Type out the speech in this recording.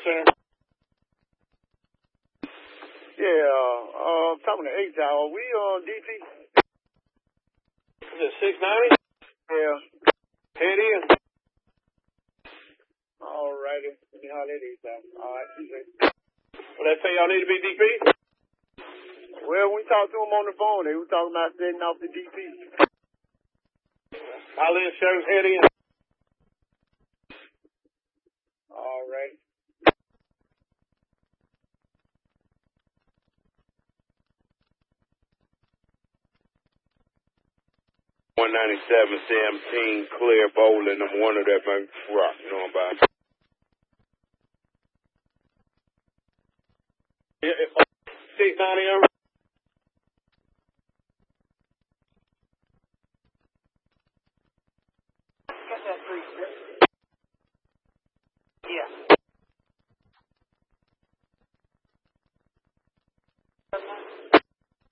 Center. Yeah, talking to H Tower. We DP. Is it 690? Yeah. Here it is. All righty. Let me holler at H Tower. All right. Well, they say y'all need to be DP? Well, we talked to them on the phone. They were talking about setting off the DP. Holler in, Sheriff. Head in. All right. $197, 17, Clear Bowling. I'm one of that man rock. You know about.